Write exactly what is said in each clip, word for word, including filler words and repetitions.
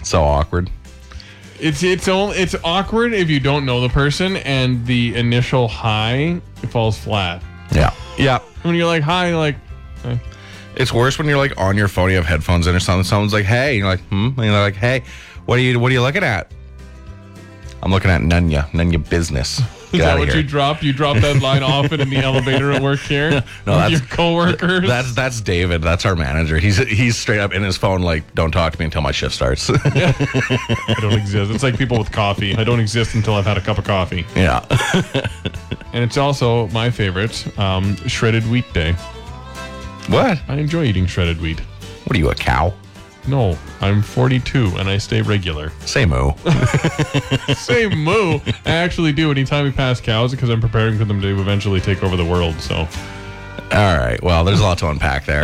So awkward. It's it's only, it's awkward if you don't know the person and the initial hi falls flat. Yeah. Yeah. When you're like hi, you're like. Eh. It's worse when you're like on your phone, you have headphones in or something. Someone's like, "Hey," you're like, "Hmm," and you're like, "Hey, what are you what are you looking at?" I'm looking at Nunya, Nunya business. Get Is that out what of you here. dropped? You dropped that line often in the elevator at work here? No, with that's- your coworkers? That's that's David. That's our manager. He's he's straight up in his phone like, "Don't talk to me until my shift starts." I don't exist. It's like people with coffee. I don't exist until I've had a cup of coffee. Yeah. And it's also my favorite, um, shredded wheat day. What? I enjoy eating shredded wheat. What are you, a cow? No, I'm forty-two and I stay regular. Say moo. Say moo. I actually do anytime we pass cows because I'm preparing for them to eventually take over the world. So, All right. Well, there's a lot to unpack there.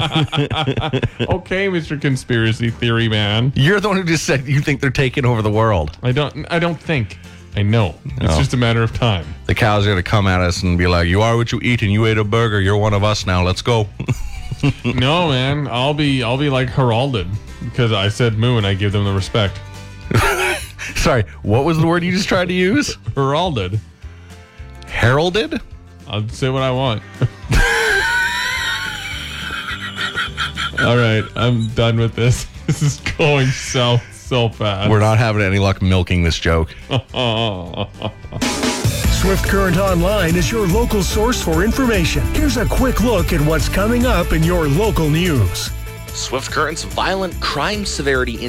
okay, Mister Conspiracy Theory Man. You're the one who just said you think they're taking over the world. I don't. I don't think. I know. It's No. just a matter of time. The cows are going to come at us and be like, "You are what you eat, and you ate a burger. You're one of us now. Let's go." No, man. I'll be. I'll be like heralded because I said moo and I give them the respect. Sorry, what was the word you just tried to use? Heralded. Heralded? I'll say what I want. All right, I'm done with this. This is going south so fast. We're not having any luck milking this joke. Swift Current Online is your local source for information. Here's a quick look at what's coming up in your local news. Swift Current's violent crime severity